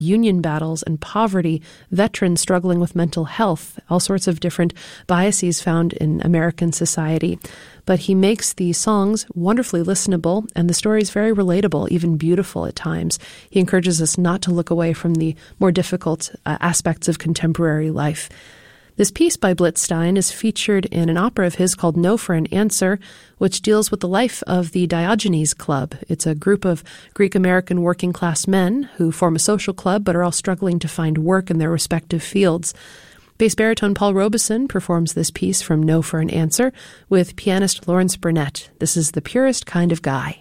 union battles and poverty, veterans struggling with mental health, all sorts of different biases found in American society. But he makes the songs wonderfully listenable, and the story is very relatable, even beautiful at times. He encourages us not to look away from the more difficult aspects of contemporary life. This piece by Blitzstein is featured in an opera of his called No for an Answer, which deals with the life of the Diogenes Club. It's a group of Greek-American working-class men who form a social club but are all struggling to find work in their respective fields. Bass baritone Paul Robeson performs this piece from No for an Answer with pianist Lawrence Burnett. This is The Purest Kind of Guy.